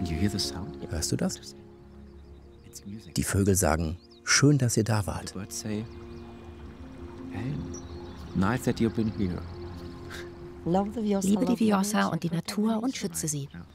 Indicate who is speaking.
Speaker 1: Hörst du das? Die Vögel sagen, schön, dass ihr da wart.
Speaker 2: Liebe die Vjosa und die Natur und schütze sie.